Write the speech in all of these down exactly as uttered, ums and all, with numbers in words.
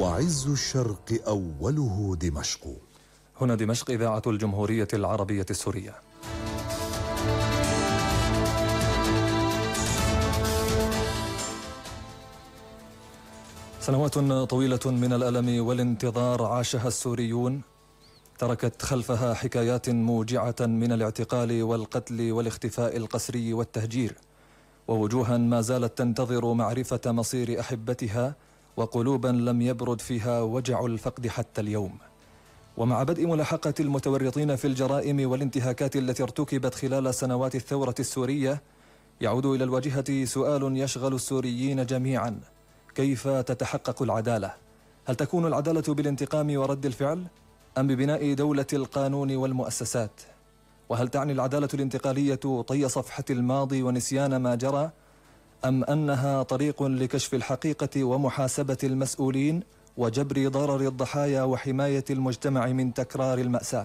وعز الشرق أوله دمشق. هنا دمشق، إذاعة الجمهورية العربية السورية. سنوات طويلة من الألم والانتظار عاشها السوريون، تركت خلفها حكايات موجعة من الاعتقال والقتل والاختفاء القسري والتهجير، ووجوها ما زالت تنتظر معرفة مصير أحبتها، وقلوبا لم يبرد فيها وجع الفقد حتى اليوم. ومع بدء ملاحقة المتورطين في الجرائم والانتهاكات التي ارتكبت خلال سنوات الثورة السورية، يعود إلى الواجهة سؤال يشغل السوريين جميعا: كيف تتحقق العدالة؟ هل تكون العدالة بالانتقام ورد الفعل، أم ببناء دولة القانون والمؤسسات؟ وهل تعني العدالة الانتقالية طي صفحة الماضي ونسيان ما جرى، أم أنها طريق لكشف الحقيقة ومحاسبة المسؤولين وجبر ضرر الضحايا وحماية المجتمع من تكرار المأساة؟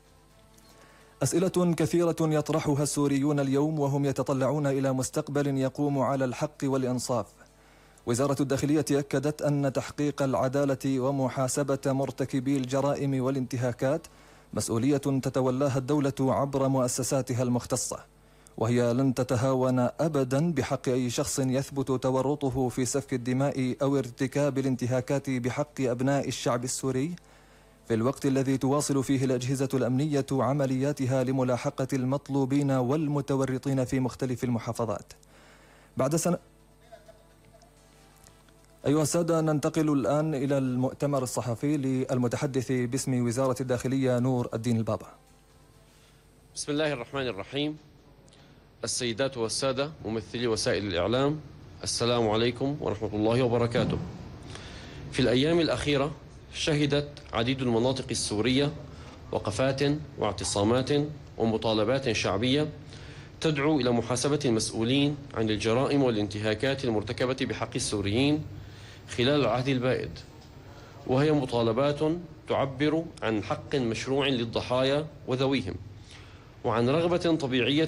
أسئلة كثيرة يطرحها السوريون اليوم وهم يتطلعون إلى مستقبل يقوم على الحق والإنصاف. وزارة الداخلية أكدت أن تحقيق العدالة ومحاسبة مرتكبي الجرائم والانتهاكات مسؤولية تتولاها الدولة عبر مؤسساتها المختصة، وهي لن تتهاون أبدا بحق أي شخص يثبت تورطه في سفك الدماء أو ارتكاب الانتهاكات بحق أبناء الشعب السوري، في الوقت الذي تواصل فيه الأجهزة الأمنية عملياتها لملاحقة المطلوبين والمتورطين في مختلف المحافظات. بعد سنة أيها السادة، ننتقل الآن إلى المؤتمر الصحفي للمتحدث باسم وزارة الداخلية نور الدين البابا. بسم الله الرحمن الرحيم. السيدات والسادة ممثلي وسائل الإعلام، السلام عليكم ورحمة الله وبركاته. في الأيام الأخيرة شهدت عديد المناطق السورية وقفات واعتصامات ومطالبات شعبية تدعو إلى محاسبة المسؤولين عن الجرائم والانتهاكات المرتكبة بحق السوريين خلال العهد البائد، وهي مطالبات تعبر عن حق مشروع للضحايا وذويهم، وعن رغبة طبيعية